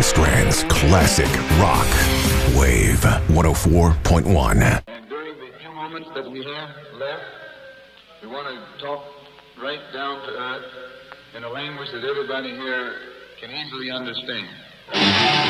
Van Strand's classic rock. Wave 104.1. And during the few moments that we have left, we want to talk right down to earth in a language that everybody here can easily understand.